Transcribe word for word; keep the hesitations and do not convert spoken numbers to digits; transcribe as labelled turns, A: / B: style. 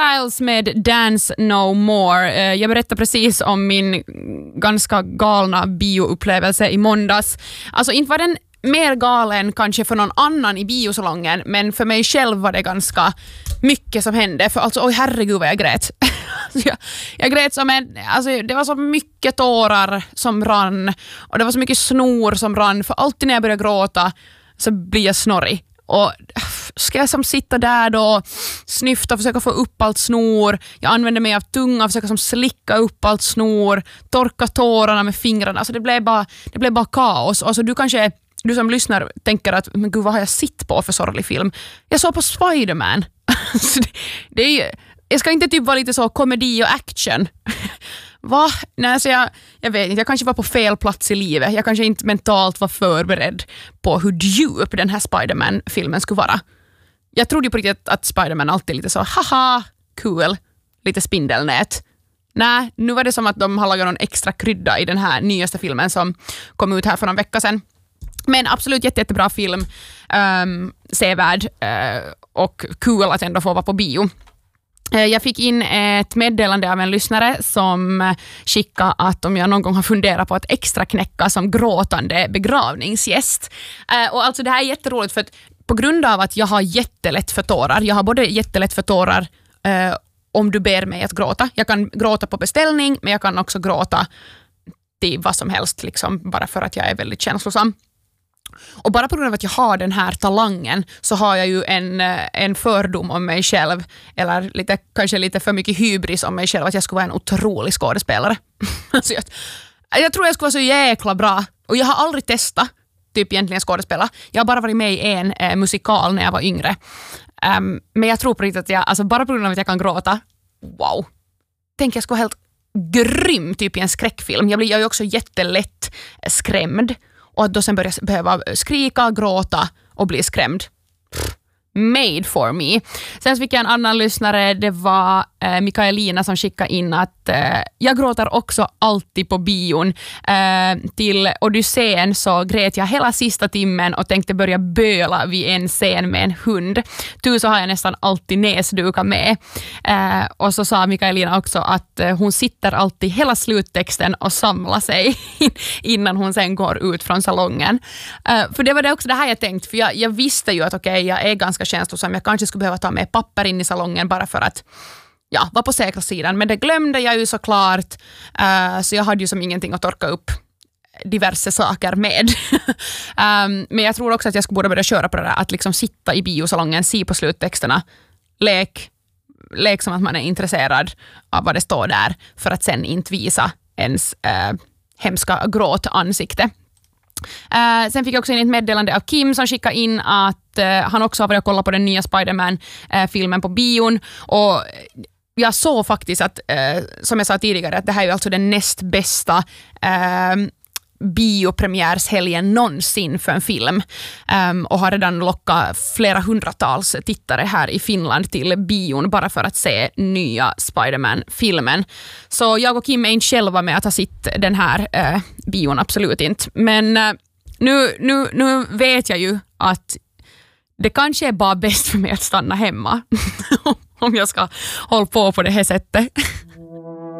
A: Styles med Dance No More. Jag berättade precis om min ganska galna bioupplevelse i måndags. Alltså inte var den mer galen kanske för någon annan i biosalongen, men för mig själv var det ganska mycket som hände. För alltså, oj herregud vad jag grät. jag, jag grät som en, alltså det var så mycket tårar som rann och det var så mycket snor som rann, för alltid när jag börjar gråta så blir jag snorrig. Och ska jag som sitta där då, snyfta och försöka få upp allt snor. Jag använde mig av tunga och försöka som slicka upp allt snor, torka tårarna med fingrarna. Alltså det blev bara, det blev bara kaos. Alltså du kanske, du som lyssnar tänker att men gud vad har jag sitt på för sorglig film? Jag såg på Spider-Man. det, det är, jag ska inte typ vara lite så komedi och action. Va? Nej, så jag, jag vet inte, jag kanske var på fel plats i livet. Jag kanske inte mentalt var förberedd på hur djup den här Spider-Man-filmen skulle vara. Jag trodde ju på riktigt att Spider-Man alltid är lite så, haha, cool, lite spindelnät. Nej, nu var det som att de har lagat någon extra krydda i den här nyaste filmen som kom ut här för någon vecka sedan. Men absolut jätte, jättebra film, um, sevärd uh, och cool att ändå få vara på bio. Jag fick in ett meddelande av en lyssnare som skickade att om jag någon gång har funderat på att extra knäcka som gråtande begravningsgäst. Och alltså det här är jätteroligt för att på grund av att jag har jättelätt för tårar, jag har både jättelätt för tårar eh, om du ber mig att gråta. Jag kan gråta på beställning, men jag kan också gråta till vad som helst, liksom, bara för att jag är väldigt känslosam. Och bara på grund av att jag har den här talangen så har jag ju en, en fördom om mig själv, eller lite, kanske lite för mycket hybris om mig själv, att jag skulle vara en otrolig skådespelare. alltså jag, jag tror jag skulle vara så jäkla bra, och jag har aldrig testat typ egentligen skådespela. Jag har bara varit med i en eh, musikal när jag var yngre. Um, men jag tror på riktigt att jag, alltså bara på grund av att jag kan gråta, wow. Tänk jag skulle vara helt grym typ i en skräckfilm. Jag blir jag är ju också jättelätt skrämd. Och att då sen börjar behöva skrika, gråta och bli skrämd. Pff, made for me. Sen fick jag en annan lyssnare, det var eh, Mikaelina som skickade in att eh, jag gråter också alltid på bion. Eh, till Odysseen så grät jag hela sista timmen och tänkte börja böla vid en scen med en hund. Tur så har jag nästan alltid näsduka med. Eh, och så sa Mikaelina också att eh, hon sitter alltid hela sluttexten och samlar sig innan hon sen går ut från salongen. Eh, för det var det också det här jag tänkte, för jag, jag visste ju att okej, okay, jag är ganska känslosam, jag kanske skulle behöva ta med papper in i salongen bara för att ja, var på säkra sidan, men det glömde jag ju såklart, uh, så jag hade ju som ingenting att torka upp diverse saker med. um, men jag tror också att jag skulle borde börja köra på det där, att liksom sitta i biosalongen, se på sluttexterna, lek, lek som att man är intresserad av vad det står där, för att sen inte visa ens uh, hemska gråtansikte. Uh, sen fick jag också in ett meddelande av Kim som skickade in att uh, han också har varit och kollat på den nya Spider-Man-filmen uh, på bion, och jag såg faktiskt att, uh, som jag sa tidigare, att det här är alltså den näst bästa uh, biopremiärshelgen någonsin för en film, um, och har redan lockat flera hundratals tittare här i Finland till bion bara för att se nya Spider-Man-filmen. Så jag och Kim är inte själva med att ha sitt den här uh, bion, absolut inte. Men uh, nu, nu, nu vet jag ju att det kanske är bara bäst för mig att stanna hemma om jag ska hålla på på det här sättet.